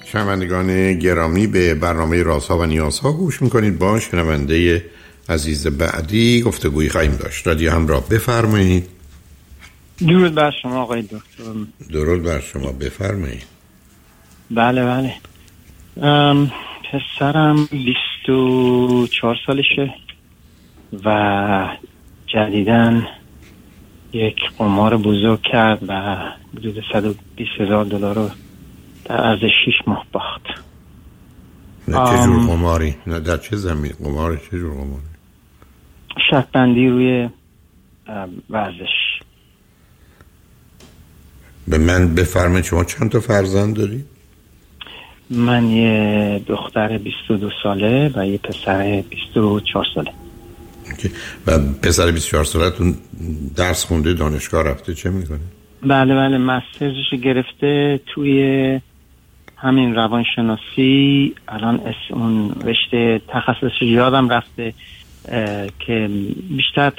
شنوندگان گرامی، به برنامه رازها و نیازها گوش میکنید. با شنونده عزیز بعدی گفتگویی خواهیم داشت. رادیو همراه، بفرمایید. درود بر شما آقای دکتر. درود بر شما، بفرمایید. بله پسرم 24 سالشه و جدیداً یک قمار بزرگ کرد و حدود $120,000 رو در عرض 6 ماه باخت. نه چه جور قماری؟ نه در چه زمین قماری؟ چه جور قماری؟ شرط بندی روی ورزش. به من بفرمایید شما چند تا فرزند دارید؟ من یه دختر 22 ساله و یه پسر 24 ساله. و پسر 24 سالتون درس خونده، دانشگاه رفته، چه میکنه؟ بله مسترزش گرفته توی همین روانشناسی. الان اون رشته تخصصش یادم رفته که بیشتر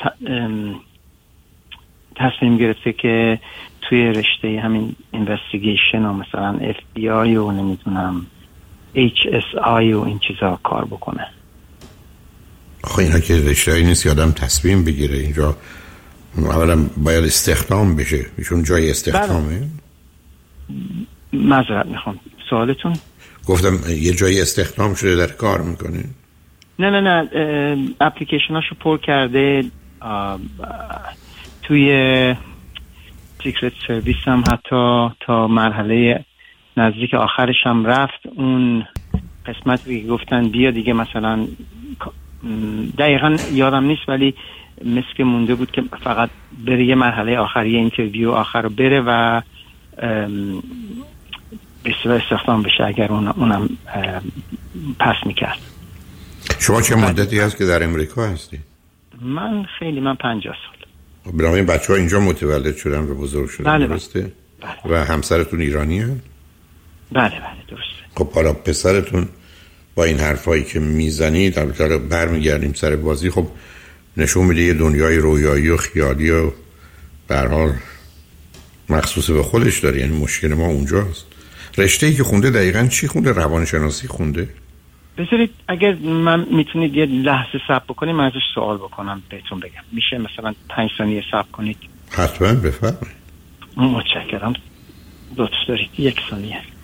تصمیم گرفته که توی رشته همین اینوستیگیشن و مثلا FBI و نمیدونم HSI و این چیزا کار بکنه. آخه اینا که رشته‌ای نیست که آدم تصمیم بگیره. اینجا اولا باید استخدام بشه. ایشون جای استخدامه؟ معذرت میخوام، سوالتون؟ گفتم یه جای استخدام شده در کار میکنه؟ نه اپلیکیشناشو پر کرده توی سیکرت سرویس هم حتی تا مرحله نزدیک آخرش هم رفت. اون قسمتی که گفتن بیا دیگه مثلا دقیقا یادم نیست ولی مثل که مونده بود که فقط بره یه مرحله آخری اینترویو آخر رو بره و به اصطلاح استخدام بشه اگر اونم پس میکرد. شما چه مدتی هست که در امریکا هستی؟ من 50 سال. بنابراین بچه ها اینجا متولد شدن و بزرگ شدن، درسته؟ بله. و همسرتون ایرانی هست؟ بله درسته. خب حالا پسرتون با این حرفایی که میزنید، البته برمیگردیم سر بازی، خب نشون میده یه دنیای رویایی و خیالی و به هر حال مخصوص به خودش داره. یعنی مشکل ما اونجاست. رشته‌ای که خونده دقیقاً چی خونده؟ روانشناسی خونده؟ بذارید اگر من میتونید یه لحظه صبر بکنید من ازش سوال بکنم بهتون بگم. میشه مثلا 5 ثانیه صبر کنید؟ حتما، بفرمایید. متشکرم. لطف دارید 1 ثانیه.